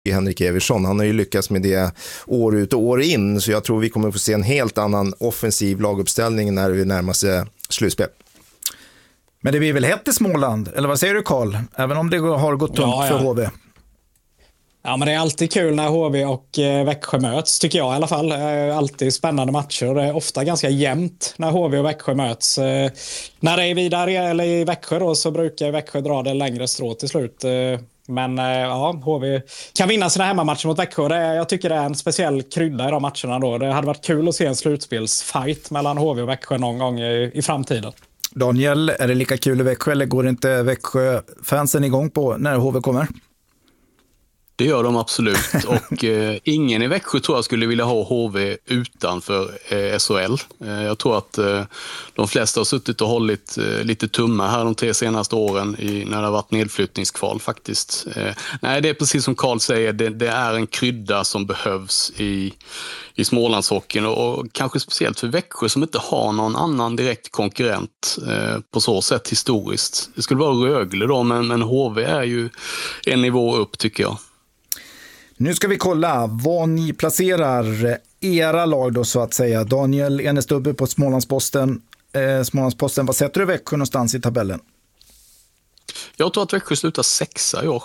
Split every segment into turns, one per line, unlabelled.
Henrik Everson. Han har ju lyckats med det år ut och år in, så jag tror vi kommer få se en helt annan offensiv laguppställning när vi närmar sig slutspel.
Men det blir väl hett i Småland, eller vad säger du Carl? Även om det har gått tungt för HV.
Ja, men det är alltid kul när HV och Växjö möts, tycker jag i alla fall. Alltid spännande matcher och det är ofta ganska jämnt när HV och Växjö möts. När det är vidare eller i Växjö då, så brukar Växjö dra det längre strå till slut. Men ja, HV kan vinna sina hemmamatcher mot Växjö. Jag tycker det är en speciell krydda i de matcherna då. Det hade varit kul att se en slutspelsfight mellan HV och Växjö någon gång i framtiden.
Daniel, är det lika kul i Växjö eller går inte Växjö-fansen igång på när HV kommer?
Det gör de absolut, och ingen i Växjö tror jag skulle vilja ha HV utanför SHL. Jag tror att de flesta har suttit och hållit lite tummar här de 3 senaste åren när det har varit nedflyttningskval faktiskt. Nej, det är precis som Carl säger, det är en krydda som behövs i Smålandshockeyn och kanske speciellt för Växjö som inte har någon annan direkt konkurrent på så sätt historiskt. Det skulle vara Rögle då, men HV är ju en nivå upp tycker jag.
Nu ska vi kolla vad ni placerar era lag då så att säga. Daniel Enestubbe på Smålandsposten. Smålandsposten, vad sätter du Växjö någonstans i tabellen?
Jag tror att Växjö slutar 6:a i år.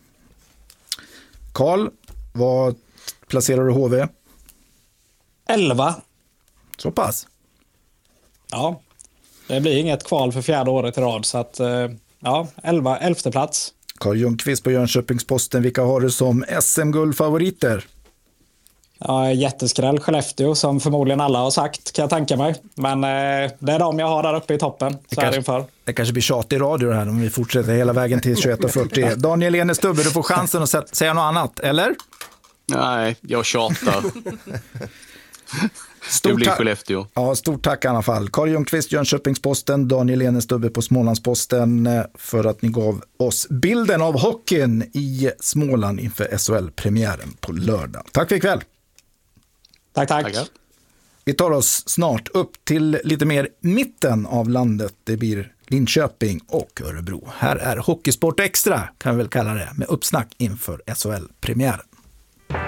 Carl, vad placerar du HV?
11.
Så pass?
Ja, det blir inget kval för 4:e året i rad så att ja, 11:e plats.
Carl Ljungqvist på Jönköpingsposten, vilka har du som SM-guldfavoriter?
Ja, jätteskräll Skellefteå som förmodligen alla har sagt, kan jag tänka mig. Men det är de jag har där uppe i toppen.
Det kanske blir tjat i radio här om vi fortsätter hela vägen till 21:40. Daniel Enestubbe, du får chansen att säga något annat, eller?
Nej, jag tjatar. Det blir Skellefteå.
Ja, stort tack i alla fall. Carl Ljungqvist, Jönköpingsposten, Daniel Enestubbe på Smålandsposten för att ni gav oss bilden av hockeyn i Småland inför SHL-premiären på lördag. Tack för ikväll.
Tack.
Tackar.
Vi tar oss snart upp till lite mer mitten av landet. Det blir Linköping och Örebro. Här är Hockeysport Extra, kan vi väl kalla det, med uppsnack inför SHL-premiären.